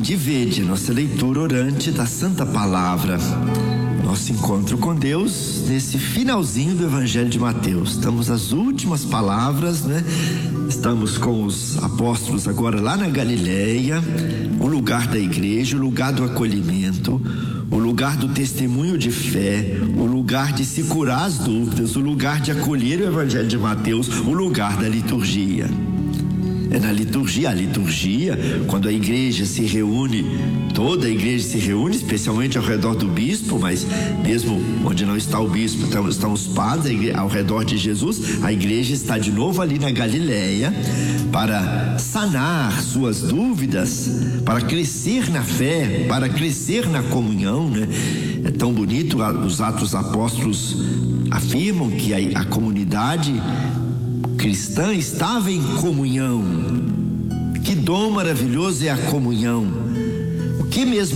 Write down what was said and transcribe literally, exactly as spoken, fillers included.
Advede, nossa leitura orante da Santa Palavra. Nosso encontro com Deus nesse finalzinho do Evangelho de Mateus. Estamos nas últimas palavras, né? Estamos com os apóstolos agora lá na Galileia, o lugar da igreja, o lugar do acolhimento, o lugar do testemunho de fé, o lugar de se curar as dúvidas, o lugar de acolher o Evangelho de Mateus, o lugar da liturgia. É na liturgia, a liturgia, quando a igreja se reúne, toda a igreja se reúne, especialmente ao redor do bispo, mas mesmo onde não está o bispo, estão, estão os padres igreja, ao redor de Jesus, a igreja está de novo ali na Galileia para sanar suas dúvidas, para crescer na fé, para crescer na comunhão, né? É tão bonito, os Atos Apóstolos afirmam que a, a comunidade cristã estava em comunhão. Que dom maravilhoso é a comunhão. O que mesmo